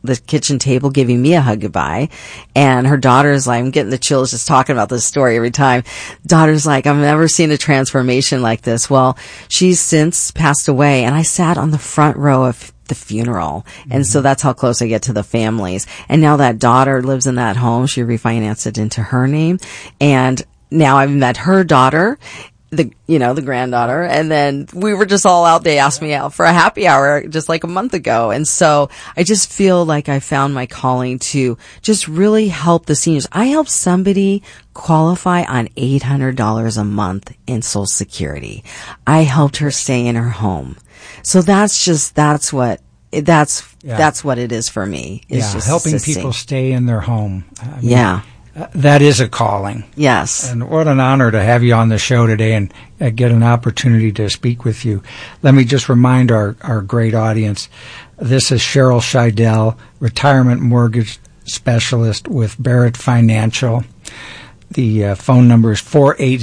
the kitchen table giving me a hug goodbye. And her daughter's like, I'm getting the chills just talking about this story every time. Daughter's like, I've never seen a transformation like this. Well, she's since passed away, and I sat on the front row of the funeral. And so that's how close I get to the families. And now that daughter lives in that home. She refinanced it into her name. And now I've met her daughter, the granddaughter. And then we were just all out. They asked me out for a happy hour just like a month ago. And so I just feel like I found my calling to just really help the seniors. I helped somebody qualify on $800 a month in Social Security. I helped her stay in her home. So that's what it is for me. It's just helping assisting people stay in their home. Yeah. That is a calling. Yes. And what an honor to have you on the show today and get an opportunity to speak with you. Let me just remind our great audience, this is Cheryl Scheidel, retirement mortgage specialist with Barrett Financial. The phone number is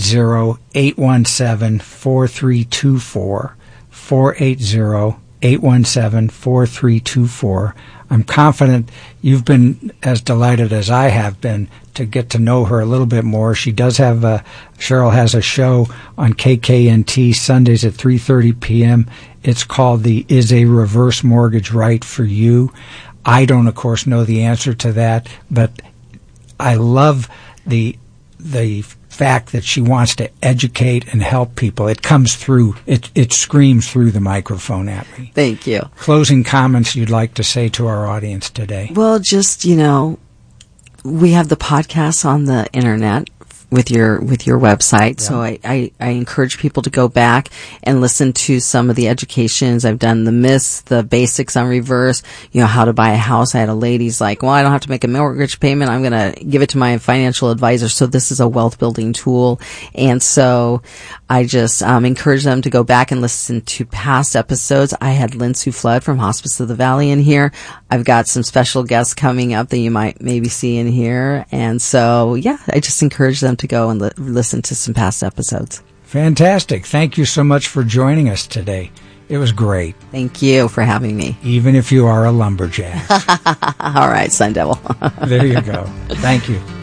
480-817-4324. 480-817-4324. I'm confident you've been as delighted as I have been to get to know her a little bit more. She does have Cheryl has a show on KKNT Sundays at 3:30 p.m. It's called the Is a Reverse Mortgage Right for You? I don't, of course, know the answer to that, but I love the fact that she wants to educate and help people. It comes through, it screams through the microphone at me. Thank you. Closing comments you'd like to say to our audience today? Well, just, we have the podcast on the internet with your website. Yeah. So I encourage people to go back and listen to some of the educations. I've done the myths, the basics on reverse, how to buy a house. I had a lady's like, well, I don't have to make a mortgage payment. I'm going to give it to my financial advisor. So this is a wealth building tool. And so I just encourage them to go back and listen to past episodes. I had Lynn Sue Flood from Hospice of the Valley in here. I've got some special guests coming up that you might maybe see in here. And so, I just encourage them to go and listen to some past episodes. Fantastic. Thank you so much for joining us today. It was great. Thank you for having me. Even if you are a lumberjack. All right, Sun Devil. There you go. Thank you.